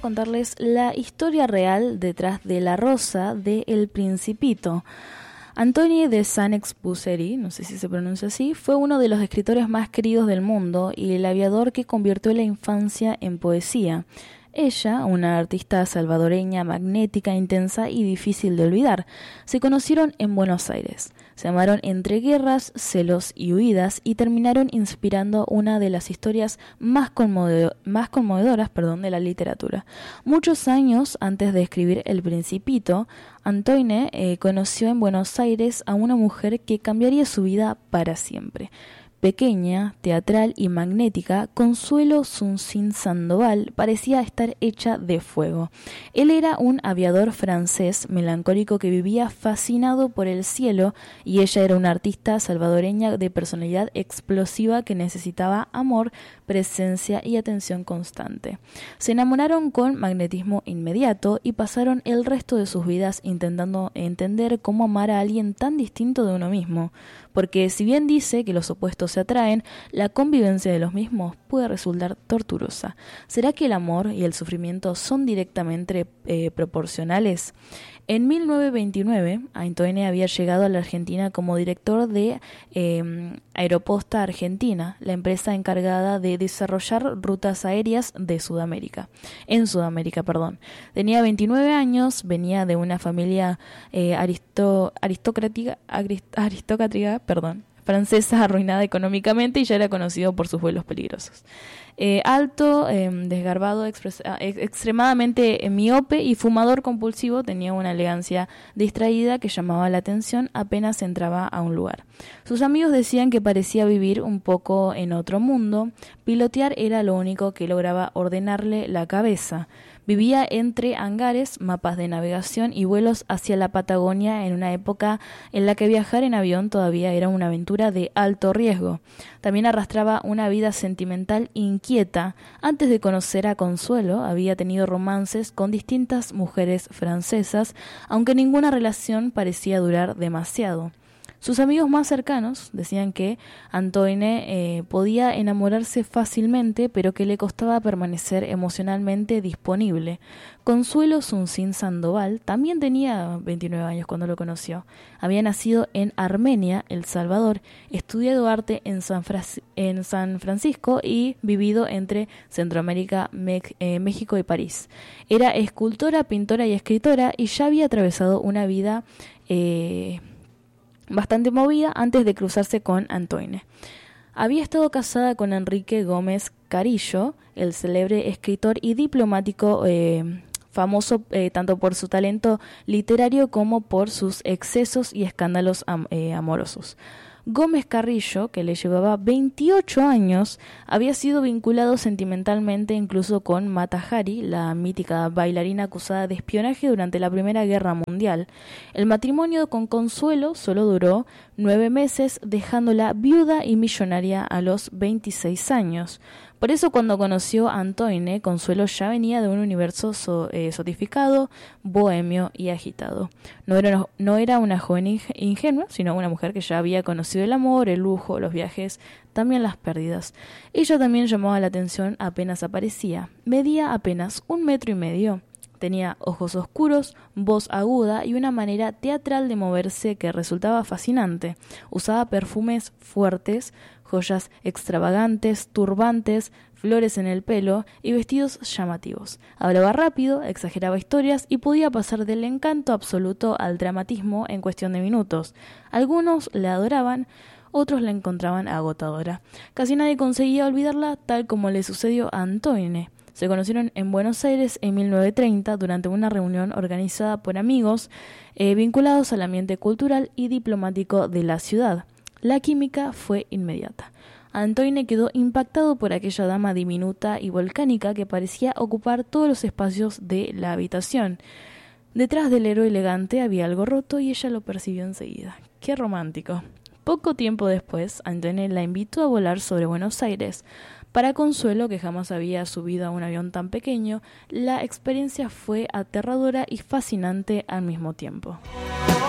contarles la historia real detrás de la rosa de El Principito. Antoine de Saint-Exupéry, no sé si se pronuncia así, fue uno de los escritores más queridos del mundo y el aviador que convirtió la infancia en poesía. Ella, una artista salvadoreña, magnética, intensa y difícil de olvidar, se conocieron en Buenos Aires. Se amaron entre guerras, celos y huidas y terminaron inspirando una de las historias más conmovedoras de la literatura. Muchos años antes de escribir El Principito, Antoine conoció en Buenos Aires a una mujer que cambiaría su vida para siempre. Pequeña, teatral y magnética, Consuelo Suncín Sandoval parecía estar hecha de fuego. Él era un aviador francés melancólico que vivía fascinado por el cielo y ella era una artista salvadoreña de personalidad explosiva que necesitaba amor, presencia y atención constante. Se enamoraron con magnetismo inmediato y pasaron el resto de sus vidas intentando entender cómo amar a alguien tan distinto de uno mismo. Porque si bien dice que los opuestos se atraen, la convivencia de los mismos puede resultar torturosa. ¿Será que el amor y el sufrimiento son directamente proporcionales? En 1929, Antoine había llegado a la Argentina como director de Aeroposta Argentina, la empresa encargada de desarrollar rutas aéreas de Sudamérica. Tenía 29 años, venía de una familia aristocrática, francesa arruinada económicamente y ya era conocido por sus vuelos peligrosos. Alto, desgarbado, extremadamente miope y fumador compulsivo, tenía una elegancia distraída que llamaba la atención apenas entraba a un lugar. Sus amigos decían que parecía vivir un poco en otro mundo. Pilotear era lo único que lograba ordenarle la cabeza. Vivía entre hangares, mapas de navegación y vuelos hacia la Patagonia en una época en la que viajar en avión todavía era una aventura de alto riesgo. También arrastraba una vida sentimental inquieta. Antes de conocer a Consuelo, había tenido romances con distintas mujeres francesas, aunque ninguna relación parecía durar demasiado. Sus amigos más cercanos decían que Antoine podía enamorarse fácilmente, pero que le costaba permanecer emocionalmente disponible. Consuelo Suncín Sandoval también tenía 29 años cuando lo conoció. Había nacido en Armenia, El Salvador, estudiado arte en San Francisco y vivido entre Centroamérica, México y París. Era escultora, pintora y escritora y ya había atravesado una vida bastante movida antes de cruzarse con Antoine. Había estado casada con Enrique Gómez Carillo, el célebre escritor y diplomático famoso tanto por su talento literario como por sus excesos y escándalos amorosos. Gómez Carrillo, que le llevaba 28 años, había sido vinculado sentimentalmente incluso con Mata Hari, la mítica bailarina acusada de espionaje durante la Primera Guerra Mundial. El matrimonio con Consuelo solo duró 9 meses, dejándola viuda y millonaria a los 26 años. Por eso cuando conoció a Antoine, Consuelo ya venía de un universo sotificado, bohemio y agitado. No era una joven ingenua, sino una mujer que ya había conocido el amor, el lujo, los viajes, también las pérdidas. Ella también llamaba la atención apenas aparecía. Medía apenas 1,5 metros. Tenía ojos oscuros, voz aguda y una manera teatral de moverse que resultaba fascinante. Usaba perfumes fuertes, joyas extravagantes, turbantes, flores en el pelo y vestidos llamativos. Hablaba rápido, exageraba historias y podía pasar del encanto absoluto al dramatismo en cuestión de minutos. Algunos la adoraban, otros la encontraban agotadora. Casi nadie conseguía olvidarla, tal como le sucedió a Antoine. Se conocieron en Buenos Aires en 1930 durante una reunión organizada por amigos vinculados al ambiente cultural y diplomático de la ciudad. La química fue inmediata. Antoine quedó impactado por aquella dama diminuta y volcánica que parecía ocupar todos los espacios de la habitación. Detrás del héroe elegante había algo roto y ella lo percibió enseguida. ¡Qué romántico! Poco tiempo después, Antoine la invitó a volar sobre Buenos Aires. Para Consuelo, que jamás había subido a un avión tan pequeño, la experiencia fue aterradora y fascinante al mismo tiempo.